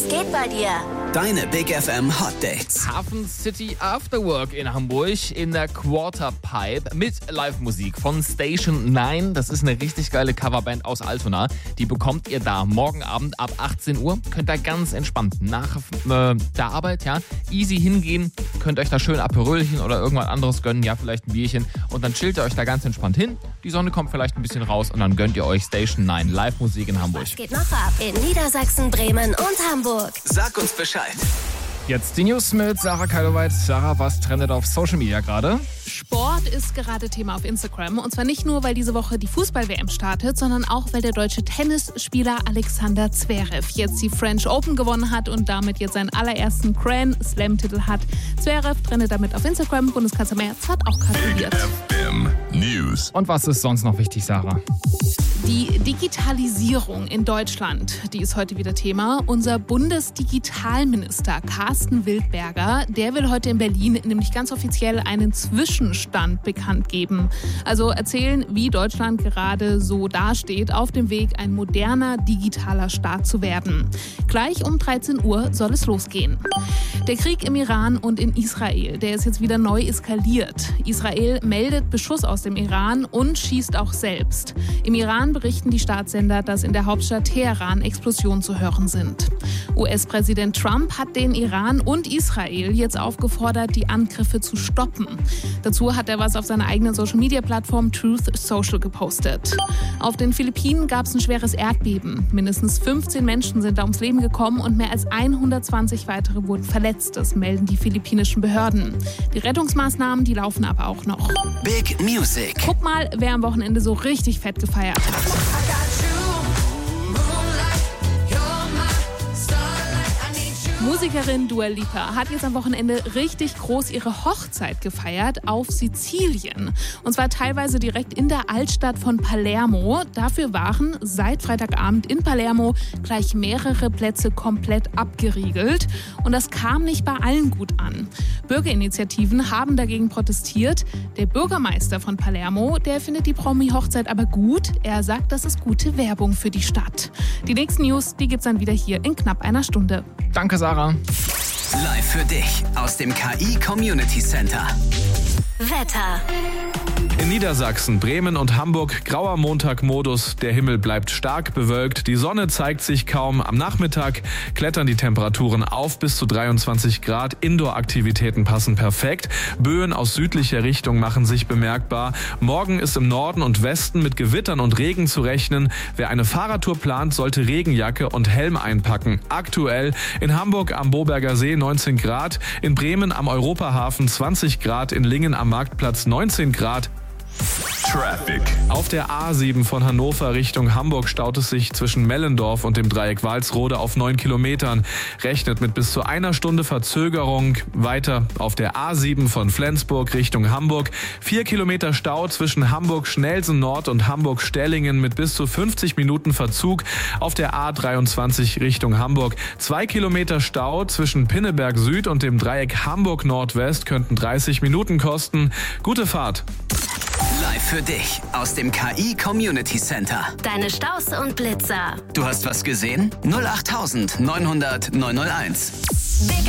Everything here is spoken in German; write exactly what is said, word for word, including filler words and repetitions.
geht bei dir? Deine Big F M Hot Dates. Hafen City Afterwork in Hamburg in der Quarterpipe mit Live-Musik von Station neun. Das ist eine richtig geile Coverband aus Altona. Die bekommt ihr da morgen Abend ab achtzehn Uhr. Könnt ihr ganz entspannt nach äh, der Arbeit, ja, easy hingehen. Könnt euch da schön Aperölchen oder irgendwas anderes gönnen, ja, vielleicht ein Bierchen. Und dann chillt ihr euch da ganz entspannt hin. Die Sonne kommt vielleicht ein bisschen raus und dann gönnt ihr euch Station neun Live-Musik in Hamburg. Was geht noch ab in Niedersachsen, Bremen und Hamburg? Sag uns Bescheid. Jetzt die News mit Sarah Keiloweit. Sarah, was trendet auf Social Media gerade? Sport ist gerade Thema auf Instagram. Und zwar nicht nur, weil diese Woche die Fußball-W M startet, sondern auch, weil der deutsche Tennisspieler Alexander Zverev jetzt die French Open gewonnen hat und damit jetzt seinen allerersten Grand Slam-Titel hat. Zverev trendet damit auf Instagram. Bundeskanzler Merz hat auch gratuliert. News. Und was ist sonst noch wichtig, Sarah? Die Digitalisierung in Deutschland, die ist heute wieder Thema. Unser Bundesdigitalminister Carsten Wildberger, der will heute in Berlin nämlich ganz offiziell einen Zwischenstand bekannt geben. Also erzählen, wie Deutschland gerade so dasteht, auf dem Weg, ein moderner digitaler Staat zu werden. Gleich um dreizehn Uhr soll es losgehen. Der Krieg im Iran und in Israel, der ist jetzt wieder neu eskaliert. Israel meldet Beschuss aus dem Iran und schießt auch selbst. Im Iran berichten die Staatssender, dass in der Hauptstadt Teheran Explosionen zu hören sind. U S-Präsident Trump hat den Iran und Israel jetzt aufgefordert, die Angriffe zu stoppen. Dazu hat er was auf seiner eigenen Social-Media-Plattform Truth Social gepostet. Auf den Philippinen gab es ein schweres Erdbeben. Mindestens fünfzehn Menschen sind da ums Leben gekommen und mehr als hundertzwanzig weitere wurden verletzt. Das melden die philippinischen Behörden. Die Rettungsmaßnahmen, die laufen aber auch noch. Big Music. Guck mal, wer am Wochenende so richtig fett gefeiert hat. Musikerin Dua Lipa hat jetzt am Wochenende richtig groß ihre Hochzeit gefeiert auf Sizilien. Und zwar teilweise direkt in der Altstadt von Palermo. Dafür waren seit Freitagabend in Palermo gleich mehrere Plätze komplett abgeriegelt. Und das kam nicht bei allen gut an. Bürgerinitiativen haben dagegen protestiert. Der Bürgermeister von Palermo, der findet die Promi-Hochzeit aber gut. Er sagt, das ist gute Werbung für die Stadt. Die nächsten News, die gibt's dann wieder hier in knapp einer Stunde. Danke, Sarah. Live für dich aus dem K I Community Center. Wetter. In Niedersachsen, Bremen und Hamburg grauer Montagmodus. Der Himmel bleibt stark bewölkt. Die Sonne zeigt sich kaum. Am Nachmittag klettern die Temperaturen auf bis zu dreiundzwanzig Grad. Indoor-Aktivitäten passen perfekt. Böen aus südlicher Richtung machen sich bemerkbar. Morgen ist im Norden und Westen mit Gewittern und Regen zu rechnen. Wer eine Fahrradtour plant, sollte Regenjacke und Helm einpacken. Aktuell in Hamburg am Boberger See neunzehn Grad, in Bremen am Europahafen zwanzig Grad, in Lingen am Marktplatz neunzehn Grad. Traffic. Auf der A sieben von Hannover Richtung Hamburg staut es sich zwischen Mellendorf und dem Dreieck Walsrode auf neun Kilometern. Rechnet mit bis zu einer Stunde Verzögerung. Weiter auf der A sieben von Flensburg Richtung Hamburg. Vier Kilometer Stau zwischen Hamburg-Schnelsen Nord und Hamburg-Stellingen mit bis zu fünfzig Minuten Verzug. Auf der A dreiundzwanzig Richtung Hamburg. Zwei Kilometer Stau zwischen Pinneberg Süd und dem Dreieck Hamburg Nordwest könnten dreißig Minuten kosten. Gute Fahrt. Live für dich aus dem K I Community Center. Deine Staus und Blitzer. Du hast was gesehen? null acht neunhundert neunhunderteins. Big